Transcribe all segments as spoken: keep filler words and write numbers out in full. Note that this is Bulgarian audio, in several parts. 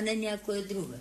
не някоя друга.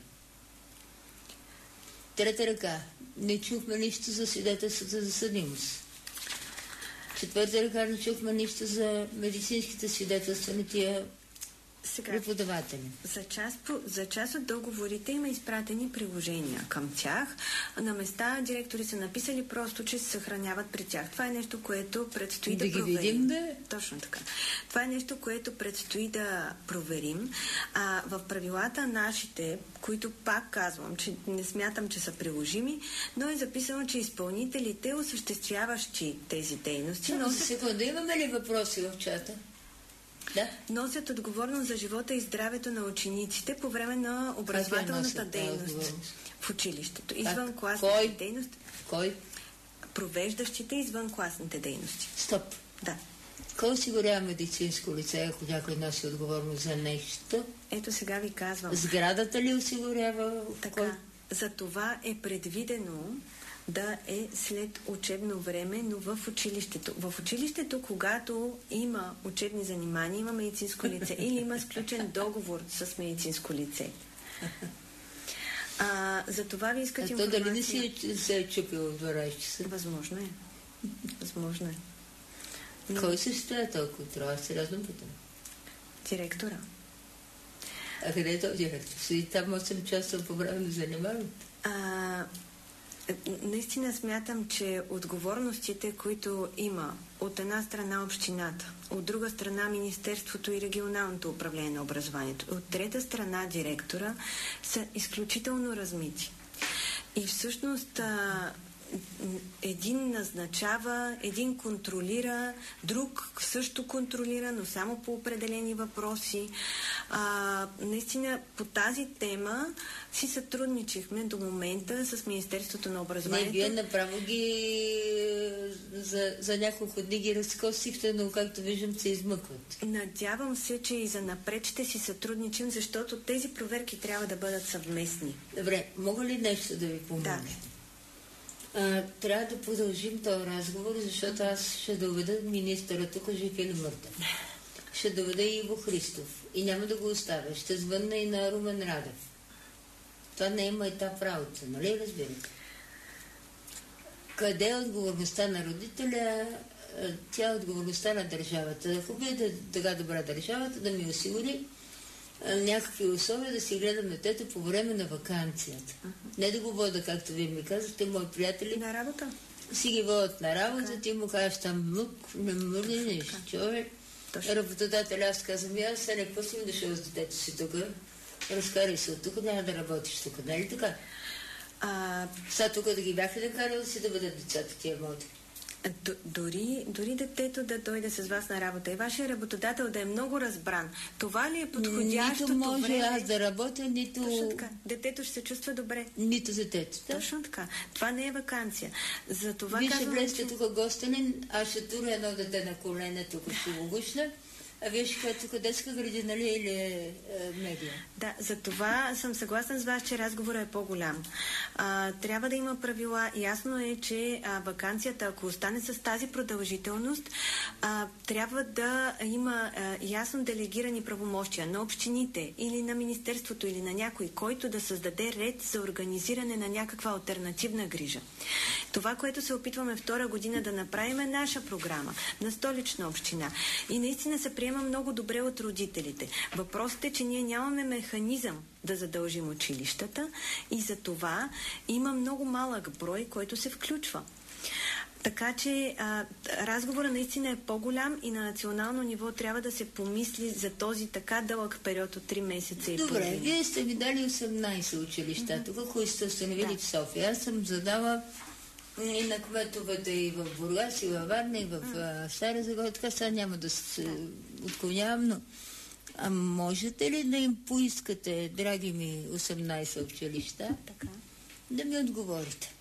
Трета ръка. Не чухме нищо за свидетелствата за съдимост. Четвърта ръка, не чухме нищо за медицинските свидетелства на тия сега, преподаватели. За част, за част от договорите има изпратени приложения към тях. На места директори са написали просто, че се съхраняват при тях. Това е нещо, което предстои да, да проверим. Да ги видим, бе? Точно така. Това е нещо, което предстои да проверим. А в правилата нашите, които пак казвам, че не смятам, че са приложими, но е записано, че изпълнителите, осъществяващи тези дейности... Само за секунда, имаме ли въпроси в чата? Да. Носят отговорност за живота и здравето на учениците по време на образователната дейност в училището. Извън класните дейности. Кой? Провеждащите извън класните дейности. Стоп. Да. Кой осигурява медицинско лице, ако някой носи отговорност за нещо? Ето сега ви казвам. Сградата ли осигурява? Така. Кой? За това е предвидено да е след учебно време, но в училището. В училището, когато има учебни занимания, има медицинско лице или има сключен договор с медицинско лице. А, за това ви искат информация... А то дали не си е, се е чупил в дванайсет часа? Възможно е. Възможно е. Но... Кой се стоя толкова? Това сериозно питам. Директора. А къде е този директор? Седи там осем часа по време на занимаването? А... Наистина смятам, че отговорностите, които има от една страна общината, от друга страна Министерството и регионалното управление на образованието, от трета страна директора, са изключително размити. И всъщност един назначава, един контролира, друг също контролира, но само по определени въпроси. А, наистина по тази тема си сътрудничихме до момента с Министерството на образованието. Не, вие направо ги за, за няколко дни ги разкосихте, но както виждам се измъкват. Надявам се, че и за напред ще си сътрудничим, защото тези проверки трябва да бъдат съвместни. Добре, мога ли нещо да ви помогна? Да. А, трябва да продължим този разговор, защото аз ще доведа министъра тук, жив или мъртъв. Ще доведа и Иво Христов. И няма да го оставя. Ще звънна и на Румен Радев. Това не има етап работа, нали разбирате? Къде е отговорността на родителя? Тя е отговорността на държавата. Хубаво е да така добра държавата да ми осигури някакви условия да си гледам детето по време на ваканцията. Uh-huh. Не да го вода, както вие ми казахте, мои приятели. На работа? Си ги водят на работа, така. Ти му кажеш там мък, не мърни нещо, човек. Работодателя, аз казвам, аз сега не какво си ми дошъл с детето си тук, разкарай се от тук, няма да работиш тук, нали така? А... Сега тук да ги бяха да карали си да бъдат децата тия моди. Д- дори, дори детето да дойде с вас на работа и вашия работодател да е много разбран, това ли е подходящото нито може време? аз да работя, нито... Точно така. Детето ще се чувства добре. Нито детето. Да? Точно така. Това не е ваканция. За това Вие казвам, ще влезте че... тук гостенин, аз ще туря едно дете на колене, тук ще го гушна, а вие ще кажете тук детска градина ли или е, е, медия? Да, за това съм съгласна с вас, че разговорът е по-голям. А, трябва да има правила. Ясно е, че а, ваканцията, ако остане с тази продължителност, а, трябва да има а, ясно делегирани правомощия на общините или на Министерството или на някой, който да създаде ред за организиране на някаква алтернативна грижа. Това, което се опитваме втора година да направим, е наша програма на Столична община. И наистина се приема много добре от родителите. Въпросът е, че ние нямаме механизъм да задължим училищата и за това има много малък брой, който се включва. Така че а, разговорът наистина е по-голям и на национално ниво трябва да се помисли за този така дълъг период от три месеца и Добре, половина. вие сте ви дали осемнайсет училища, mm-hmm. тук, които сте установили да. в София. Аз съм задала и на кметовете и в Бургас, и във Варна, и в mm. Стара Загора. Така сега няма да се да. отклонявам, но а можете ли да им поискате, драги ми осемнайсет училища, така. да ми отговорите?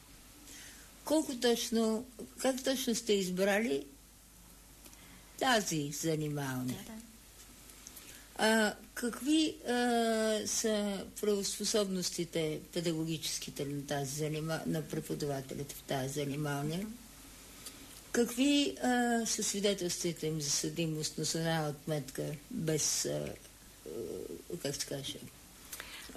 Колко точно, как точно сте избрали тази занималня? Да, да. А, какви а, са правоспособностите педагогическите на, тази занима, на преподавателите в тази занималня? Uh-huh. Какви а, са свидетелствата им за съдимост, но с една отметка без, а, а, как се каже,